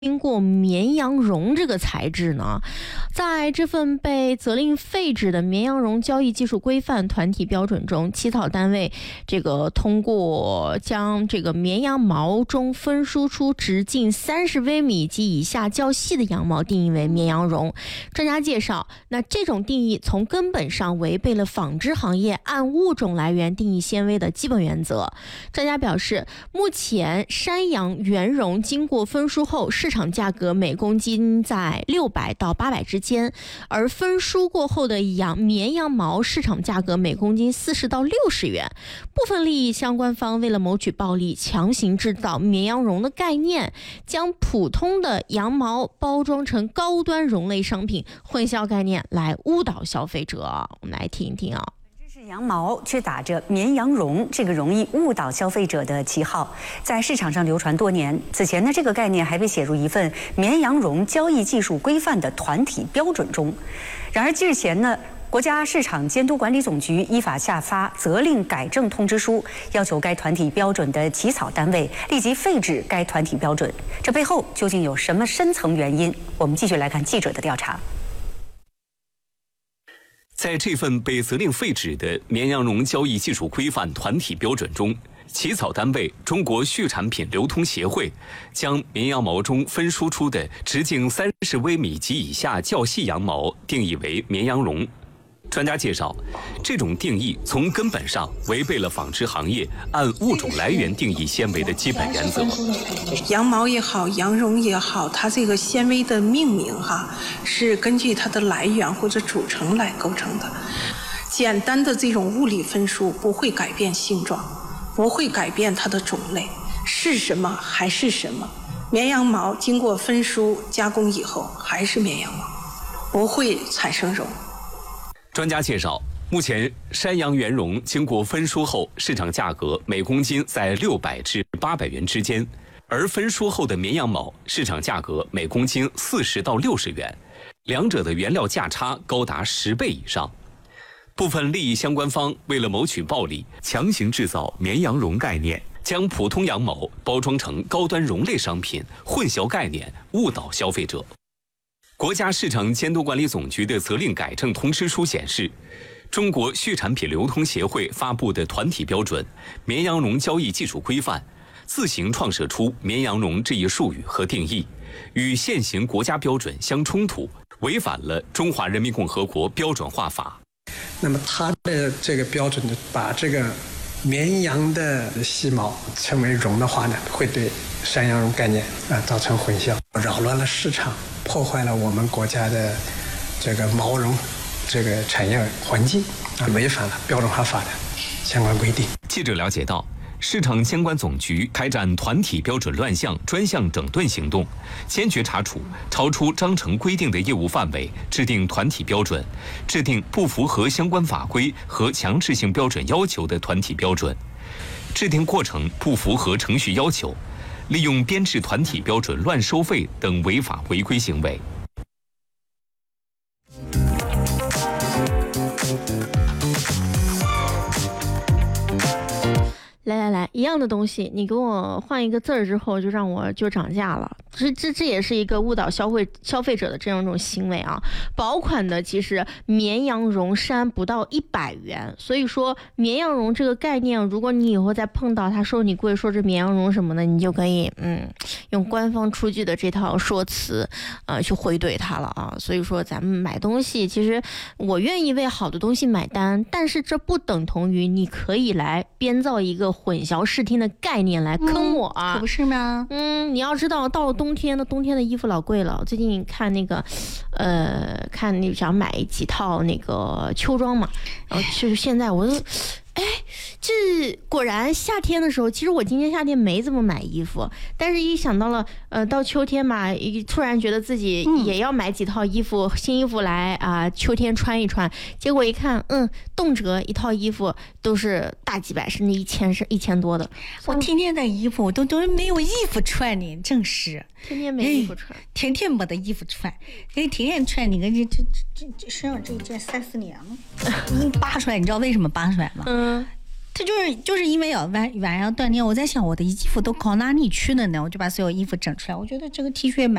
经过绵羊绒这个材质呢？在这份被责令废止的绵羊绒交易技术规范团体标准中，起草单位通过将这个绵羊毛中分输出直径30微米及以下较细的羊毛定义为绵羊绒。专家介绍，那这种定义从根本上违背了纺织行业按物种来源定义纤维的基本原则。专家表示，目前山羊原绒经过分输后，市场价格每公斤在600到800之间，而分输过后的绵羊毛市场价格每公斤40到60元。部分利益相关方为了谋取暴利，强行制造绵羊绒的概念，将普通的羊毛包装成高端绒类商品，混淆概念来误导消费者。我们来听一听啊。 羊毛却打着绵羊绒这个容易误导消费者的旗号，在市场上流传多年。此前呢，这个概念还被写入一份绵羊绒交易技术规范的团体标准中。然而日前呢，国家市场监督管理总局依法下发责令改正通知书，要求该团体标准的起草单位立即废止该团体标准。这背后究竟有什么深层原因？我们继续来看记者的调查。 在这份被责令废止的绵羊绒交易技术规范团体标准中，起草单位中国畜产品流通协会将绵羊毛中分输出的直径30微米及以下较细羊毛定义为绵羊绒。专家介绍，这种定义从根本上违背了纺织行业按物种来源定义纤维的基本原则。 羊毛也好，羊绒也好，它这个纤维的命名是根据它的来源或者组成来构成的。简单的这种物理分数不会改变性状，不会改变它的种类，是什么还是什么。绵羊毛经过分输加工以后还是绵羊毛，不会产生绒。 专家介绍，目前山羊原绒经过分输后，市场价格每公斤在600至800元之间，而分输后的绵羊毛市场价格每公斤40到60元，两者的原料价差高达10倍以上。部分利益相关方为了谋取暴利，强行制造绵羊绒概念，将普通羊毛包装成高端绒类商品，混淆概念，误导消费者。国家市场监督管理总局的责令改正通知书显示，中国畜产品流通协会发布的团体标准《绵羊绒交易技术规范》自行创设出绵羊绒这一术语和定义，与现行国家标准相冲突，违反了《中华人民共和国标准化法》。 那么它的这个标准呢，把这个绵羊的细毛称为绒的话呢，会对山羊绒概念造成混淆，扰乱了市场，破坏了我们国家的这个毛绒这个产业环境，违反了标准化法的相关规定。 记者了解到，市场监管总局开展团体标准乱象专项整顿行动，坚决查处超出章程规定的业务范围制定团体标准，制定不符合相关法规和强制性标准要求的团体标准，制定过程不符合程序要求，利用编制团体标准乱收费等违法违规行为。 来，一样的东西，你给我换一个字儿之后，就让我就涨价了。这也是一个误导消费者的这样一种行为啊。薄款的其实绵羊绒衫不到100元，所以说绵羊绒这个概念，如果你以后再碰到他说你贵，说这绵羊绒什么的，你就可以用官方出具的这套说辞去回怼他了啊。所以说咱们买东西，其实我愿意为好的东西买单，但是这不等同于你可以来编造一个混淆视听的概念来坑我啊， 可不是吗？ 你要知道，到了冬天的衣服老贵了。最近看那个，想买几套那个秋装嘛，然后就是现在我就。这果然夏天的时候，其实我今年夏天没怎么买衣服，但是一想到了到秋天嘛，突然觉得自己也要买几套衣服，新衣服来秋天穿一穿。结果一看，动辄一套衣服都是大几百，甚至1000多的。 我天天的衣服我都没有衣服穿呢，正是天天没衣服穿， 天天没得衣服穿，天天穿那个这身上这件3、4年了，扒出来，你知道为什么扒出来吗？ 他就是因为晚上锻炼，我在想我的衣服都搞哪里去了呢？我就把所有衣服整出来，我觉得这个 T 恤